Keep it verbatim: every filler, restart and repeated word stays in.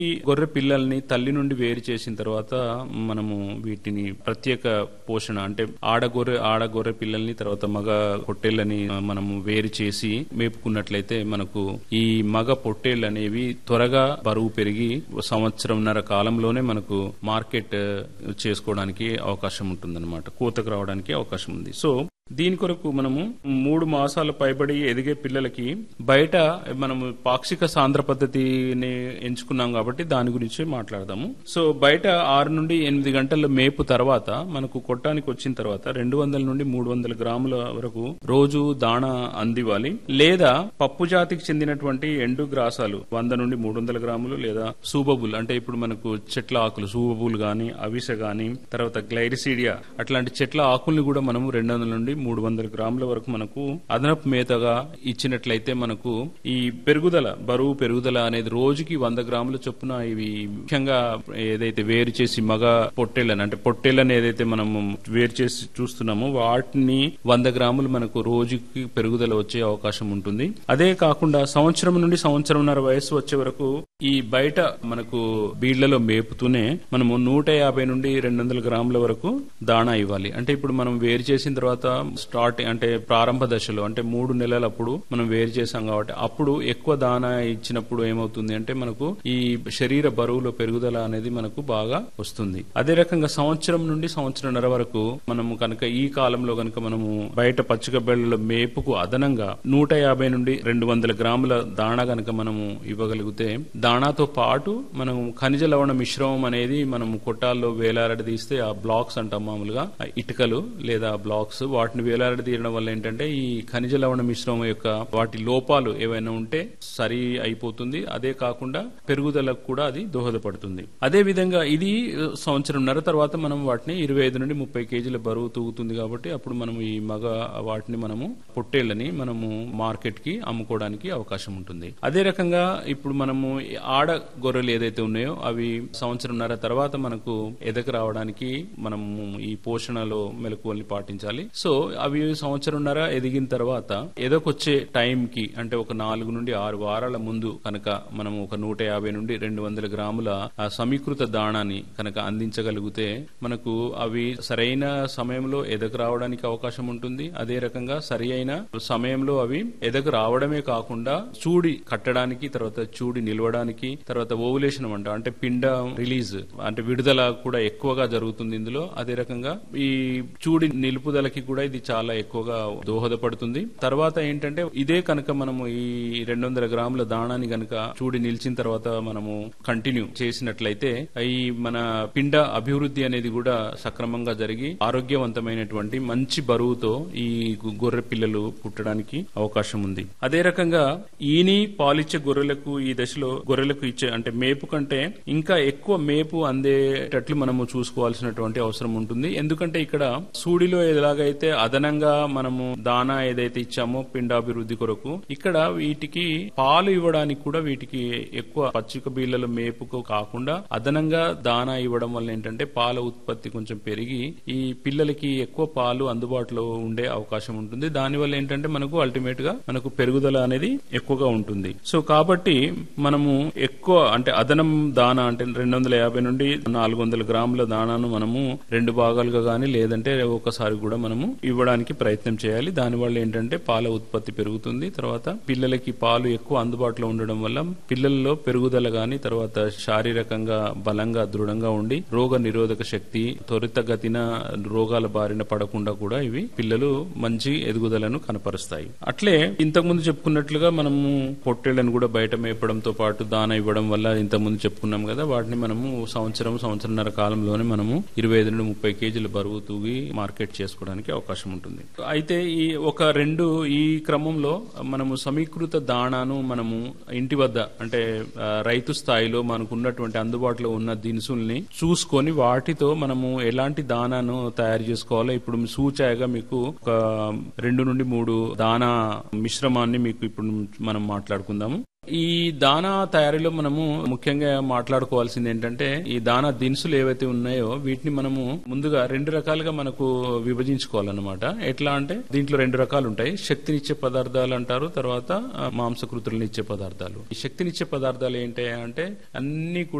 ఈ గొర్రె పిల్లల్ని తల్లి నుండి వేరు చేసిన తర్వాత మనము వీటిని ప్రత్యేక పోషణ అంటే ఆడ గొర్రె ఆడ గొర్రె పిల్లల్ని తర్వాత మగ పొట్టేళ్లని మనము వేరు చేసి మేపుకున్నట్లయితే మనకు ఈ మగ పొట్టేళ్లు అనేవి త్వరగా బరువు పెరిగి సంవత్సరంన్నర కాలంలోనే మనకు మార్కెట్ చేసుకోవడానికి అవకాశం ఉంటుందన్నమాట, కోతకు రావడానికి అవకాశం ఉంది. సో దీని కొరకు మనము మూడు మాసాలు పైబడి ఎదిగే పిల్లలకి బయట మనము పాక్షిక సాంద్ర పద్ధతిని ఎంచుకున్నాం కాబట్టి దాని గురించి మాట్లాడదాము. సో బయట ఆరు నుండి ఎనిమిది గంటల మేపు తర్వాత మనకు కొట్టానికి వచ్చిన తర్వాత రెండు వందల నుండి మూడు వందల గ్రాముల వరకు రోజు దాణా అందివ్వాలి. లేదా పప్పు జాతికి చెందినటువంటి ఎండు గ్రాసాలు వంద నుండి మూడు వందల గ్రాములు లేదా సూబబుల్ అంటే ఇప్పుడు మనకు చెట్ల ఆకులు సూబబుల్ గాని అవిస గాని తర్వాత గ్లైరిసీడియా అట్లాంటి చెట్ల ఆకుల్ని కూడా మనము రెండు వందల నుండి మూడు వందల గ్రాముల వరకు మనకు అదనపు మేతగా ఇచ్చినట్లయితే మనకు ఈ పెరుగుదల బరువు పెరుగుదల అనేది రోజుకి వంద గ్రాముల చొప్పున ఇవి ముఖ్యంగా ఏదైతే వేరు చేసి మగ పొట్టేళ్లని అంటే పొట్టేళ్లని ఏదైతే మనము వేరు చేసి చూస్తున్నామో వాటిని వంద గ్రాములు మనకు రోజుకి పెరుగుదల వచ్చే అవకాశం ఉంటుంది. అదే కాకుండా సంవత్సరం నుండి సంవత్సరంన్నర వయసు వచ్చే వరకు ఈ బయట మనకు బీళ్లలో మేపుతూనే మనము నూట యాభై నుండి రెండు వందల గ్రాముల వరకు దాణా ఇవ్వాలి. అంటే ఇప్పుడు మనం వేరు చేసిన తర్వాత స్టార్ట్ అంటే ప్రారంభ దశలో అంటే మూడు నెలలప్పుడు మనం వేరు చేసాం కాబట్టి అప్పుడు ఎక్కువ దాణా ఇచ్చినప్పుడు ఏమవుతుంది అంటే మనకు ఈ శరీర బరువులో పెరుగుదల అనేది మనకు బాగా వస్తుంది. అదే రకంగా సంవత్సరం నుండి సంవత్సరంన్నర వరకు మనము కనుక ఈ కాలంలో కనుక మనము బయట పచ్చిక బెళ్ల మేపుకు అదనంగా నూట యాభై నుండి రెండు వందల గ్రాముల దాణా కనుక మనము ఇవ్వగలిగితే దాణాతో పాటు మనం ఖనిజ లవణ మిశ్రమం అనేది మనం కొట్టాల్లో వేలాడదీస్తే ఆ బ్లాక్స్ అంటాం మామూలుగా ఇటుకలు లేదా బ్లాక్స్ వాటిని వేలాడదీయడం వల్ల ఏంటంటే ఈ ఖనిజ లవణ మిశ్రమం యొక్క వాటి లోపాలు ఏవైనా ఉంటే సరి అయిపోతుంది. అదే కాకుండా పెరుగుదలకు కూడా అది దోహదపడుతుంది. అదే విధంగా ఇది సంవత్సరంన్నర తర్వాత మనం వాటిని ఇరవై ఐదు నుండి ముప్పై కేజీల బరువు తూగుతుంది కాబట్టి అప్పుడు మనం ఈ మగ వాటిని మనము పొట్టేళ్లని మనము మార్కెట్ కి అమ్ముకోవడానికి అవకాశం ఉంటుంది. అదే రకంగా ఇప్పుడు మనము ఆడ గొర్రెలు ఏదైతే ఉన్నాయో అవి సంవత్సరంన్నర తర్వాత మనకు ఎదకు రావడానికి మనము ఈ పోషణలో మెలకువల్ని పాటించాలి. సో అవి సంవత్సరంన్నర ఎదిగిన తర్వాత ఎదకొచ్చే టైం కి అంటే ఒక నాలుగు నుండి ఆరు వారాల ముందు కనుక మనం ఒక నూట యాభై నుండి రెండు వందల గ్రాముల సమీకృత దాణాన్ని కనుక అందించగలిగితే మనకు అవి సరైన సమయంలో ఎదకు రావడానికి అవకాశం ఉంటుంది. అదే రకంగా సరి అయిన సమయంలో అవి ఎదకు రావడమే కాకుండా చూడి కట్టడానికి తర్వాత చూడి నిలవడానికి తర్వాత ఓవులేషన్ అంట అంటే పిండ రిలీజ్ అంటే విడుదల కూడా ఎక్కువగా జరుగుతుంది ఇందులో. అదే రకంగా ఈ చూడి నిలుపుదలకి కూడా ఇది చాలా ఎక్కువగా దోహదపడుతుంది. తర్వాత ఏంటంటే ఇదే కనుక మనము ఈ రెండు వందల గ్రాముల దాణాన్ని కనుక చూడి నిలిచిన తర్వాత మనము కంటిన్యూ చేసినట్లయితే ఈ మన పిండ అభివృద్ధి అనేది కూడా సక్రమంగా జరిగి ఆరోగ్యవంతమైనటువంటి మంచి బరువుతో ఈ గొర్రె పిల్లలు పుట్టడానికి అవకాశం ఉంది. అదే రకంగా ఈని పాలిచ్చే గొర్రెలకు ఈ దశలో గొర్రెలకు ఇచ్చే అంటే మేపు కంటే ఇంకా ఎక్కువ మేపు అందేటట్లు మనము చూసుకోవాల్సినటువంటి అవసరం ఉంటుంది. ఎందుకంటే ఇక్కడ సూడిలో ఎలాగైతే అదనంగా మనము దానా ఏదైతే ఇచ్చామో పిండాభివృద్ధి కొరకు ఇక్కడ వీటికి పాలు ఇవ్వడానికి కూడా వీటికి ఎక్కువ పచ్చిక బీళ్ల మేపుకు కాకుండా అదనంగా దానా ఇవ్వడం వల్ల ఏంటంటే పాల ఉత్పత్తి కొంచెం పెరిగి ఈ పిల్లలకి ఎక్కువ పాలు అందుబాటులో ఉండే అవకాశం ఉంటుంది. దానివల్ల ఏంటంటే మనకు అల్టిమేట్ గా మనకు పెరుగుదల అనేది ఎక్కువగా ఉంటుంది. సో కాబట్టి మనము ఎక్కువ అంటే అదనం దానా అంటే రెండు వందల యాభై నుండి నాలుగు వందల గ్రాముల దానాను మనము రెండు భాగాలుగా గాని లేదంటే ఒకసారి కూడా మనము ఇవ్వడానికి ప్రయత్నం చేయాలి. దానివల్ల ఏంటంటే పాల ఉత్పత్తి పెరుగుతుంది. తర్వాత పిల్లలకి పాలు ఎక్కువ అందుబాటులో ఉండడం వల్ల పిల్లల్లో పెరుగుదల గాని తర్వాత శారీరకంగా బలంగా దృఢంగా ఉండి రోగ నిరోధక శక్తి త్వరితగతిన రోగాల బారిన పడకుండా కూడా ఇవి పిల్లలు మంచి ఎదుగుదలను కనపరుస్తాయి. అట్లే ఇంతకుముందు చెప్పుకున్నట్లుగా మనము పొట్టేళ్లను కూడా బయట మేపడంతో పాటు దాన ఇవ్వడం వల్ల ఇంతకుముందు చెప్పుకున్నాం కదా వాటిని మనము సంవత్సరం సంవత్సరంన్నర కాలంలోనే మనము ఇరవై ఐదు నుండి ముప్పై కేజీల బరువు తూగి మార్కెట్ చేసుకోవడానికి అవకాశం ఉంటుంది. అయితే ఈ ఒక రెండు ఈ క్రమంలో మనము సమీకృత దాణాను మనము ఇంటి వద్ద అంటే రైతు స్థాయిలో మనకు ఉన్నటువంటి అందుబాటులో ఉన్న దినుసుల్ని చూసుకొని వాటితో మనము ఎలాంటి దానాను తయారు చేసుకోవాలో ఇప్పుడు సూచాయగా మీకు ఒక రెండు నుండి మూడు దానా మిశ్రమాన్ని మీకు ఇప్పుడు మనం మాట్లాడుకుందాము. ఈ దానా తయారీలో మనము ముఖ్యంగా మాట్లాడుకోవాల్సింది ఏంటంటే ఈ దానా దినుసులు ఏవైతే ఉన్నాయో వీటిని మనము ముందుగా రెండు రకాలుగా మనకు విభజించుకోవాలన్నమాట. ఎట్లా అంటే దీంట్లో రెండు రకాలు ఉంటాయి. శక్తినిచ్చే పదార్థాలు అంటారు, తర్వాత మాంసకృతులను ఇచ్చే పదార్థాలు. ఈ శక్తినిచ్చే పదార్థాలు ఏంటి అంటే అన్ని